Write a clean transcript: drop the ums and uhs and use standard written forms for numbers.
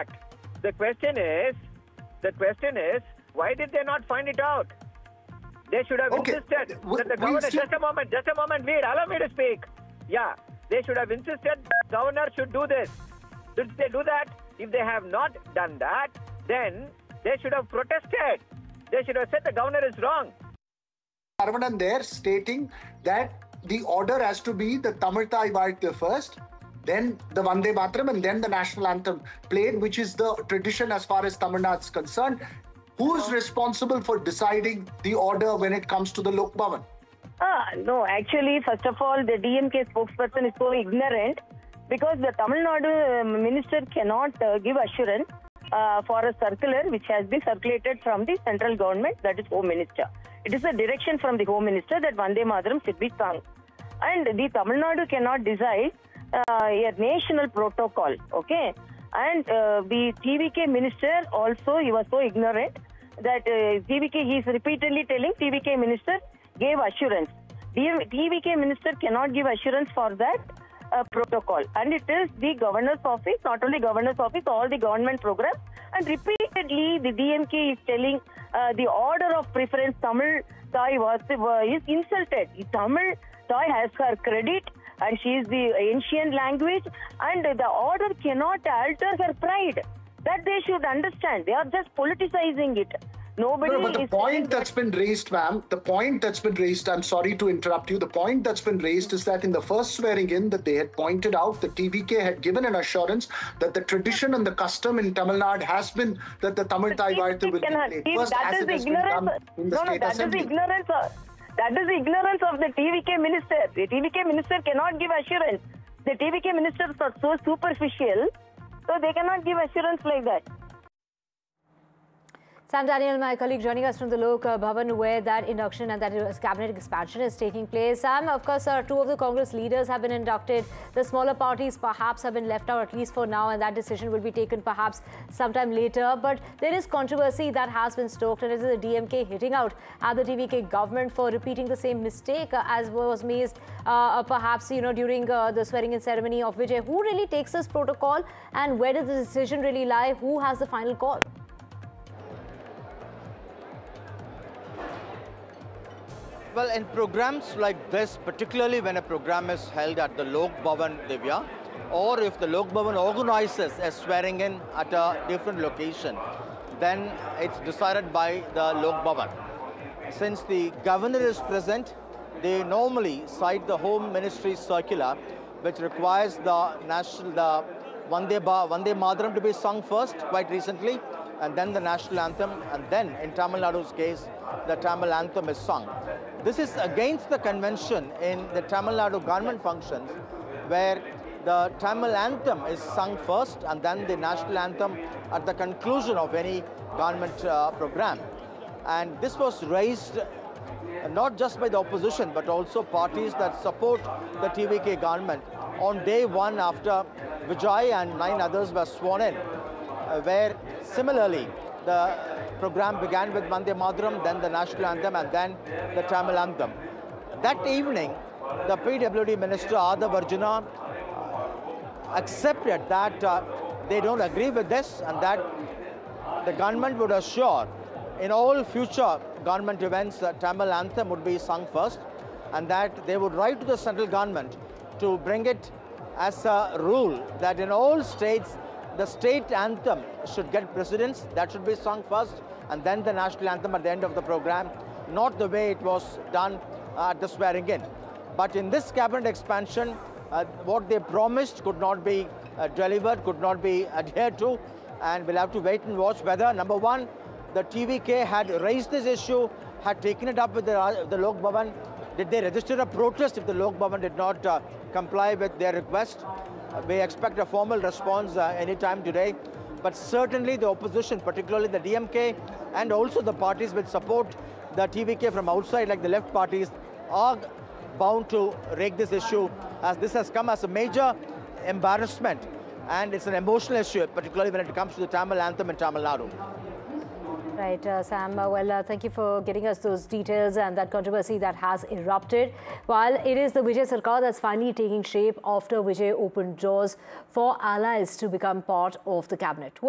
fact. The question is, why did they not find it out? They should have insisted that the governor... Just a moment, Veer, allow me to speak. Yeah, they should have insisted the governor should do this. Did they do that? If they have not done that, then they should have protested. They should have said the governor is wrong. Saravanan there stating that the order has to be the Tamil Thai Vazhtu first, then the Vande Mataram, and then the national anthem played, which is the tradition as far as Tamil Nadu is concerned. Who is responsible for deciding the order when it comes to the Lok Bhavan? No, actually, first of all, the DMK spokesperson is so ignorant because the Tamil Nadu minister cannot give assurance for a circular which has been circulated from the central government, that is Home Minister. It is a direction from the Home Minister that Vande Mataram should be sung. And the Tamil Nadu cannot decide a national protocol, okay? And the TVK minister also, he was so ignorant that he is repeatedly telling TVK minister gave assurance. TVK minister cannot give assurance for that protocol. And it is the governor's office, not only governor's office, all the government programs. And repeatedly, the DMK is telling the order of preference Tamil Thai is insulted. Tamil Thai has her credit and she is the ancient language, and the order cannot alter her pride. That they should understand. They are just politicizing it. Nobody but the point that's been raised, ma'am, the point that's been raised, I'm sorry to interrupt you, the point that's been raised is that in the first swearing in that they had pointed out, the TVK had given an assurance that the tradition and the custom in Tamil Nadu has been that the Tamil Thai Vazhtu will be played first, as it has been done in the State Assembly. That is ignorance of the TVK minister. The TVK minister cannot give assurance. The TVK ministers are so superficial, so they cannot give assurance like that. Sam Daniel, my colleague, joining us from the Lok Bhavan, where that induction and that cabinet expansion is taking place. Sam, of course, two of the Congress leaders have been inducted. The smaller parties perhaps have been left out, at least for now, and that decision will be taken perhaps sometime later. But there is controversy that has been stoked, and it is the DMK hitting out at the TVK government for repeating the same mistake as was made perhaps during the swearing-in ceremony of Vijay. Who really takes this protocol, and where does the decision really lie? Who has the final call? Well, in programs like this, particularly when a program is held at the Lok Bhavan, Divya, or if the Lok Bhavan organizes a swearing in at a different location, then it's decided by the Lok Bhavan. Since the governor is present, they normally cite the Home Ministry circular, which requires the Vande Mataram to be sung first, quite recently, and then the national anthem, and then in Tamil Nadu's case, the Tamil anthem is sung. This is against the convention in the Tamil Nadu government functions, where the Tamil anthem is sung first and then the national anthem at the conclusion of any government program. And this was raised not just by the opposition, but also parties that support the TVK government on day one after Vijay and 9 others were sworn in, where similarly the program began with Vande Mataram, then the national anthem, and then the Tamil anthem. That evening, the PWD Minister Adav Arjuna accepted that they don't agree with this, and that the government would assure in all future government events that Tamil anthem would be sung first, and that they would write to the central government to bring it as a rule that in all states the state anthem should get precedence, that should be sung first, and then the national anthem at the end of the program, not the way it was done at the swearing in. But in this cabinet expansion, what they promised could not be delivered, could not be adhered to, and we'll have to wait and watch whether, number one, the TVK had raised this issue, had taken it up with the Lok Bhavan. Did they register a protest if the Lok Bhavan did not comply with their request? We expect a formal response anytime today. But certainly the opposition, particularly the DMK, and also the parties which support the TVK from outside, like the left parties, are bound to rake this issue, as this has come as a major embarrassment. And it's an emotional issue, particularly when it comes to the Tamil anthem in Tamil Nadu. Right, Sam. Well, thank you for getting us those details and that controversy that has erupted. While it is the Vijay Sarkar that's finally taking shape after Vijay opened doors for allies to become part of the cabinet.